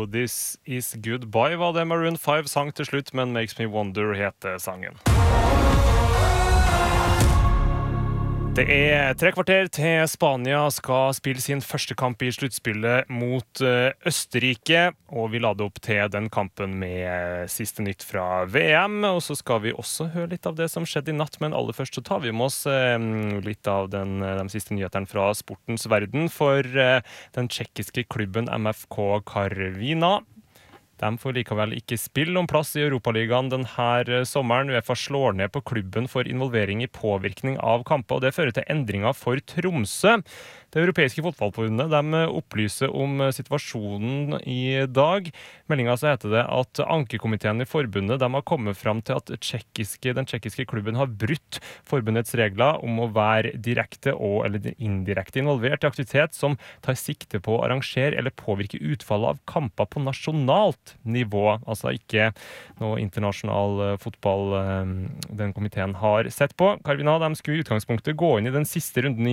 This Is Goodbye var det Maroon 5 sang til slutt, men Makes Me Wonder heter sangen. Det 3 kvarter til Spania skal spille sin første kamp i sluttspillet mot Østerrike, og vi lader opp til den kampen med siste nytt fra VM, og så skal vi også høre litt av det som skjedde i natt, men aller først så tar vi med oss litt av de siste nyhetene fra sportens verden, for den tsjekkiske klubben MFK Karviná. De får likevel ikke spille om plass i Europaligaen denne sommeren. UEFA slår ned på klubben for involvering i påvirkning av kamper, og det fører til endringer for Tromsø. Det europeiske fotballforbundet de opplyser om situasjonen i dag. Meldingen så heter det at ankekomiteen i forbundet de har kommet frem til at den tsjekkiske klubben har brutt forbundets regler om å være direkte eller indirekte involvert i aktivitet som tar sikte på å arrangere eller påvirke utfallet av kamper på nasjonalt nivå. Altså ikke noe internasjonal fotball den komiteen har sett på. Karviná de skulle i utgangspunktet gå inn i den siste runden i